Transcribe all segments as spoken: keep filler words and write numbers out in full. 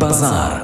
bazar.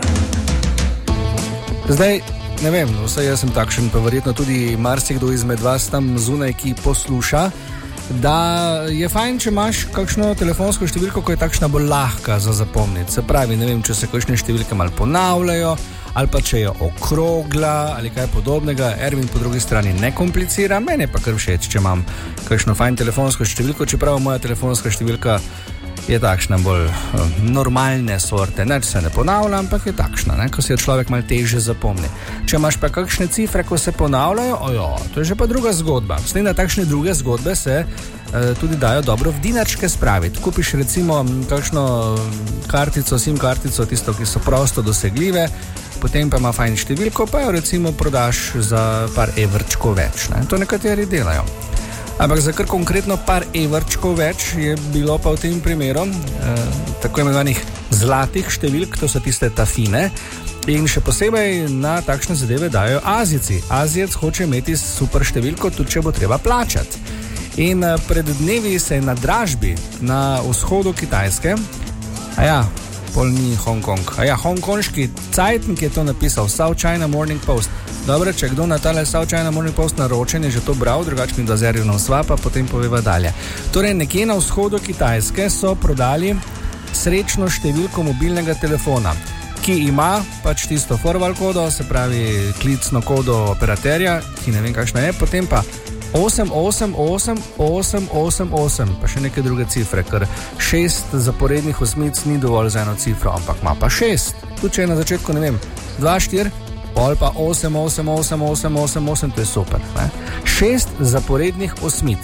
Zdaj, ne vem, vse jaz sem takšen, pa verjetno tudi marsikdo izmed vas tam zunaj, ki posluša, da je fajn, če imaš kakšno telefonsko številko, ko je takšna bolj lahka za zapomniti. Se pravi, ne vem, če se kakšne številke malo ponavljajo, ali pa če je okrogla, ali kaj podobnega. Ervin po drugi strani ne komplicira, meni pa kar všeč, če imam kakšno fajn telefonsko številko, čeprav moja telefonska številka je takšna bolj uh, normalne sorte, ne, če se ne ponavlja, ampak je takšna, ne, ko si jo človek malo težje zapomni. Če imaš pa kakšne cifre, ko se ponavljajo, ojo, to je že pa druga zgodba. S tem, da takšne druge zgodbe se uh, tudi dajo dobro v dinarčke spraviti. Kupiš recimo kakšno kartico, sim kartico, tisto, ki so prosto dosegljive, potem pa ima fajn številko, pa jo recimo prodaš za par evrčkov več, ne. To nekateri delajo. Ampak za kar konkretno par evrčkov več je bilo pa v tem primeru eh, tako imenovanih zlatih številk, to so tiste tafine, in še posebej na takšne zadeve dajo Azijci. Azijec hoče imeti super številko, tudi če bo treba plačati. In eh, pred dnevi se je na dražbi na vzhodu Kitajske, a ja, pol ni Hongkong, a ja, hongkonški Zeitung je to napisal, South China Morning Post. Dobro, če kdo na tale South China Morning Post naročen je že to bral, drugače mi da zerjeno sva, pa potem poveva dalje. Torej, nekje na vzhodu Kitajske so prodali srečno številko mobilnega telefona, ki ima pač tisto forward kodo, se pravi klicno kodo operaterja, ki ne vem kakšna je, potem pa osem osem osem osem osem osem, pa še neke druge cifre, ker šest zaporednih osmic ni dovolj za eno cifro, ampak ima pa šest. Tu če je na začetku, ne vem, dva, štiri, pol pa osem osem osem osem osem osem, to je super, ne? Šest zaporednih osmic.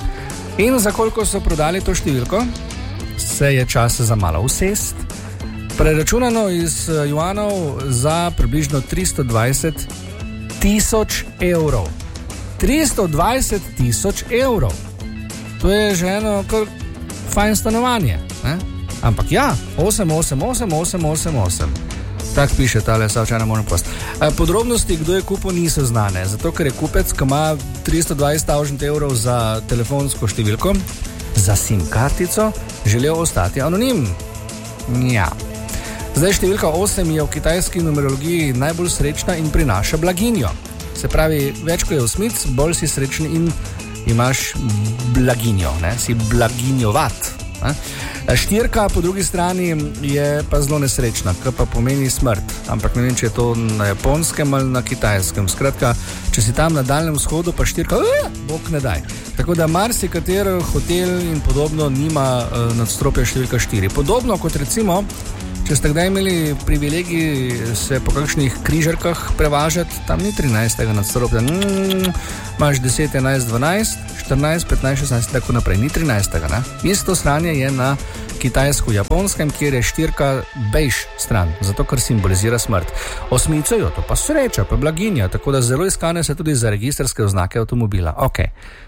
In za koliko so prodali to številko, se je čas za malo usest. Preračunano iz juanov za približno tristo dvajset tisoč evrov. tristo dvajset tisoč evrov. To je že eno kar fajn stanovanje, ne? Ampak ja, osem osem osem osem osem osem. Tak piše tale South China Morning Post. Podrobnosti, kdo je kupil, niso znane, zato ker je kupec, ki ima tristo dvajset tisoč evrov za telefonsko številko, za sim kartico, želel ostati anonim. Ja. Zdaj številka osem je v kitajski numerologiji najbolj srečna in prinaša blaginjo. Se pravi, več ko je osmic, bolj si srečen in imaš blaginjo, ne? Si blaginjovat. Ne? Štirka po drugi strani je pa zelo nesrečna, kar pa pomeni smrt. Ampak ne vem, če je to na japonskem ali na kitajskem. Skratka, če si tam na Daljnem vzhodu, pa štirka, uh, bog ne daj. Tako da marsikater hotel in podobno nima uh, nadstropja številka štiri. Podobno kot recimo, če ste kdaj imeli privilegij se po kakšnih križarkah prevažati, tam ni trinajstega nadstropja. Mm, imaš deset, enajst, dvanajst, štirinajst, petnajst, šestnajst, tako naprej. Ni trinajstega, ne? Isto sranje je na kitajsko-japonskem, kjer je štirka bejž stran, zato ker simbolizira smrt. Osmico jo, to pa sreča, pa blaginja, tako da zelo iskane se tudi za registrske oznake avtomobila. Ok.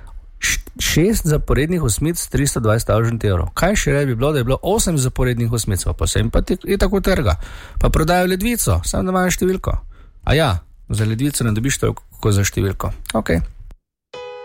Šest zaporednih osmic, tristo dvajset tisoč evrov. Kaj še bi bilo, da je bilo osem zaporednih osmic, pa se jim pa je tako trga. Pa prodajo ledvico, samo da imajo številko. A ja, za ledvico ne dobiš toliko za številko. Ok.